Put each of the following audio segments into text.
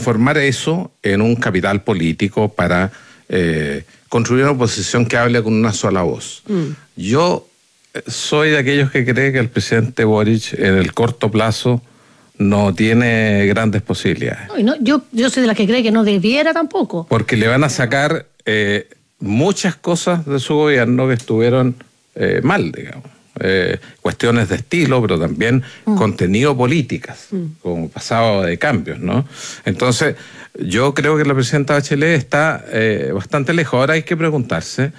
transformar eso en un capital político para construir una oposición que hable con una sola voz. Yo soy de aquellos que cree que el presidente Boric en el corto plazo no tiene grandes posibilidades. No, yo soy de las que cree que no debiera tampoco. Porque le van a sacar muchas cosas de su gobierno que estuvieron mal, digamos. Cuestiones de estilo, pero también contenido políticas, como pasado de cambios, ¿no? Entonces, yo creo que la presidenta Bachelet está bastante lejos. Ahora hay que preguntarse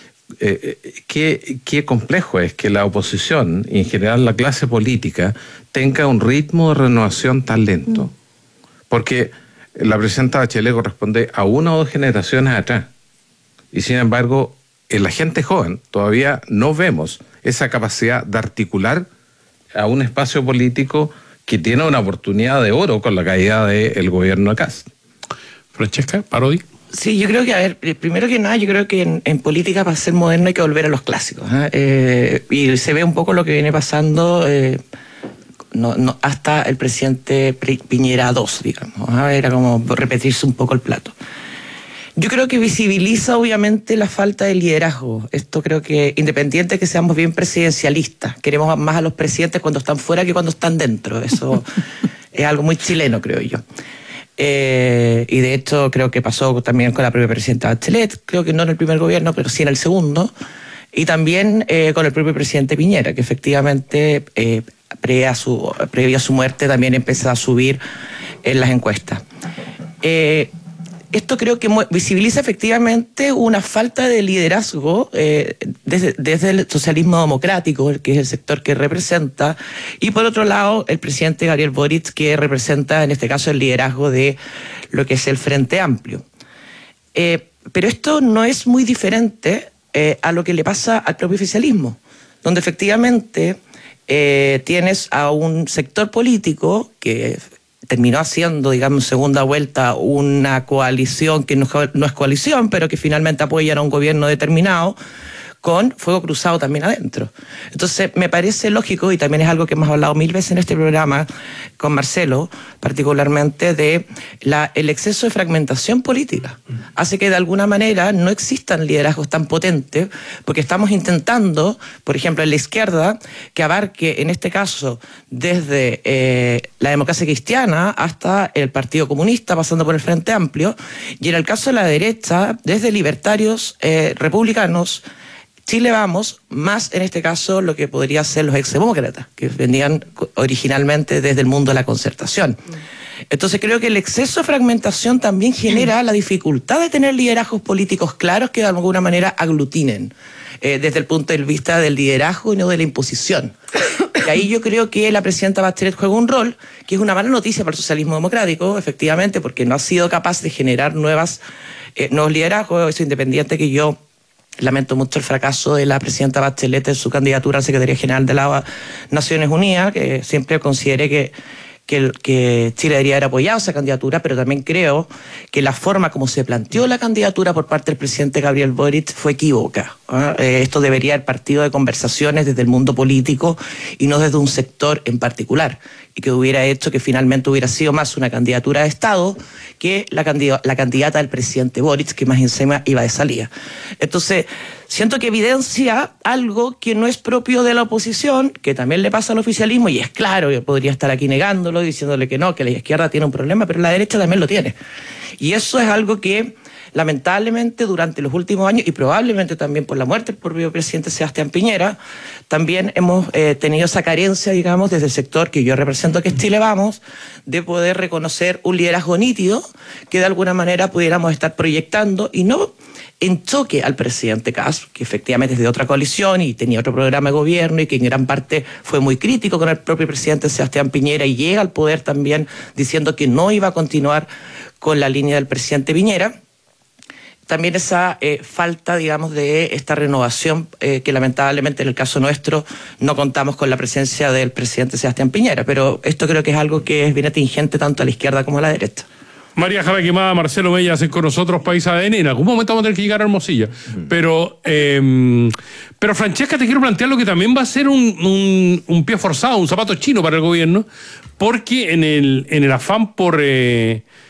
qué complejo es que la oposición, y en general la clase política, tenga un ritmo de renovación tan lento. Porque la presidenta Bachelet corresponde a una o dos generaciones atrás. Y sin embargo, en la gente joven todavía no vemos esa capacidad de articular a un espacio político que tiene una oportunidad de oro con la caída del gobierno de Kast. Francesca Parodi. Sí, yo creo que, a ver, primero que nada, yo creo que en política para ser moderno hay que volver a los clásicos. Y se ve un poco lo que viene pasando hasta el presidente Piñera II, digamos. Era como repetirse un poco el plato. Yo creo que visibiliza obviamente la falta de liderazgo. Esto creo que, independiente de que seamos bien presidencialistas, queremos más a los presidentes cuando están fuera que cuando están dentro. Eso es algo muy chileno, creo yo. Y de hecho creo que pasó también con la propia presidenta Bachelet, creo que no en el primer gobierno, pero sí en el segundo, y también con el propio presidente Piñera, que efectivamente previa a su muerte también empezó a subir en las encuestas. Esto creo que visibiliza efectivamente una falta de liderazgo desde el socialismo democrático, que es el sector que representa, y por otro lado el presidente Gabriel Boric, que representa en este caso el liderazgo de lo que es el Frente Amplio. Pero esto no es muy diferente a lo que le pasa al propio oficialismo, donde efectivamente tienes a un sector político que terminó haciendo, digamos, en segunda vuelta una coalición que no es coalición, pero que finalmente apoyan a un gobierno determinado, con fuego cruzado también adentro. Entonces, me parece lógico, y también es algo que hemos hablado 1000 veces en este programa con Marcelo, particularmente, de el exceso de fragmentación política. Hace que de alguna manera no existan liderazgos tan potentes, porque estamos intentando, por ejemplo, en la izquierda, que abarque, en este caso, desde la democracia cristiana hasta el Partido Comunista, pasando por el Frente Amplio, y en el caso de la derecha, desde libertarios, republicanos, Chile Vamos, más en este caso lo que podría ser los exdemócratas, que venían originalmente desde el mundo de la concertación. Entonces creo que el exceso de fragmentación también genera la dificultad de tener liderazgos políticos claros que de alguna manera aglutinen desde el punto de vista del liderazgo y no de la imposición. Y ahí yo creo que la presidenta Bachelet juega un rol que es una mala noticia para el socialismo democrático, efectivamente, porque no ha sido capaz de generar nuevos liderazgos. Eso independiente que yo lamento mucho el fracaso de la presidenta Bachelet en su candidatura a Secretaría General de las Naciones Unidas, que siempre consideré que Chile debería haber apoyado esa candidatura, pero también creo que la forma como se planteó la candidatura por parte del presidente Gabriel Boric fue equívoca. Esto debería haber partido de conversaciones desde el mundo político y no desde un sector en particular, y que hubiera hecho que finalmente hubiera sido más una candidatura de Estado que la candidata del presidente Boric, que más encima iba de salida. Entonces, siento que evidencia algo que no es propio de la oposición, que también le pasa al oficialismo, y es claro, yo podría estar aquí negándolo, diciéndole que no, que la izquierda tiene un problema, pero la derecha también lo tiene. Y eso es algo que, lamentablemente, durante los últimos años, y probablemente también por la muerte del propio presidente Sebastián Piñera, también hemos tenido esa carencia, digamos, desde el sector que yo represento, que es Chile Vamos, de poder reconocer un liderazgo nítido que de alguna manera pudiéramos estar proyectando, y no en choque al presidente Kast, que efectivamente es de otra coalición y tenía otro programa de gobierno y que en gran parte fue muy crítico con el propio presidente Sebastián Piñera, y llega al poder también diciendo que no iba a continuar con la línea del presidente Piñera. También esa falta, digamos, de esta renovación que lamentablemente en el caso nuestro no contamos con la presencia del presidente Sebastián Piñera, pero esto creo que es algo que es bien atingente tanto a la izquierda como a la derecha. María Jara Quemada, Marcelo Mella hacen con nosotros País ADN. En algún momento vamos a tener que llegar a Hermosilla. Pero Francesca, te quiero plantear lo que también va a ser un pie forzado, un zapato chino para el gobierno, porque en el afán por